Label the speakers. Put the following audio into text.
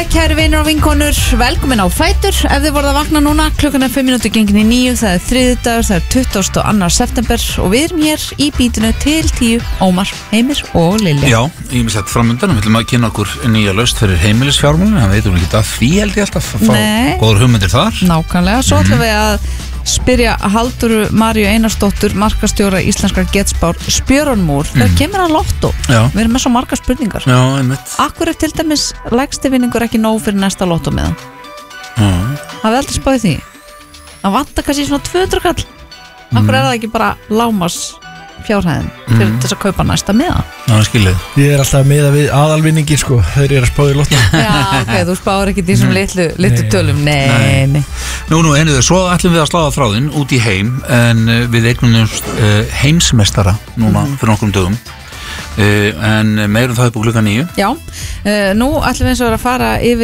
Speaker 1: kæru vinir og vinkonur, velkomin á Fætur. Ef þið voruð að vakna núna, klukkan 5 mínútur gengin í 9, það þriðjudagur, það 22. september og við erum hér í bítinu til 10, Ómar, Heimir og Lilja.
Speaker 2: Já, ég með sett framöndan, við ætlum að kynna okkur nýja lausn fyrir heimilisfjármálin, það veitum við ekki að því held ég alltaf að fá góður hugmyndir þar.
Speaker 1: Nákvæmlega, svo ætlum við að spyrja Halldóru Maríu Einarsdóttur, markastjóra íslenskrar Getspár spjörunmúr, þegar kemur að lottó. Við erum með svo margar spurningar.
Speaker 2: Já, einmitt.
Speaker 1: Akkur til dæmis lægsti vinningur ekki nóg fyrir næsta lottómiða? Hafið aldrei spáðið því? Það vantar kannski svona 200 kall. Akkur það ekki bara lámas fjárhæðin fyrir þess að kaupa næsta miða?
Speaker 2: Já, skilið.
Speaker 3: Ég alltaf að miða við aðalvinningi sko, þeir að spáði lottó.
Speaker 1: Já, ok, þú spáir ekki því sem litlu tölum. Nei.
Speaker 2: Nú, henniðu, svo ætlum við að sláða þráðinn út í heim, en við eignumst heimsmeistara núna fyrir nokkrum dögum. En meirum það upp á klukkan 9.
Speaker 1: Já, nú ætlum við eins og að fara yfir